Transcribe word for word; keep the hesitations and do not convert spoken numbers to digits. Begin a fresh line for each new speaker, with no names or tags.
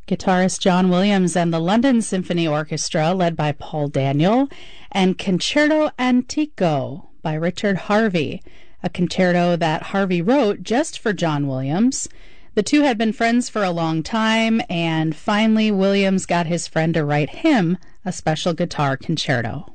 Guitarist John Williams and the London Symphony Orchestra, led by Paul Daniel, and Concerto Antico by Richard Harvey, a concerto that Harvey wrote just for John Williams. The two had been friends for a long time, and finally Williams got his friend to write him a special guitar concerto.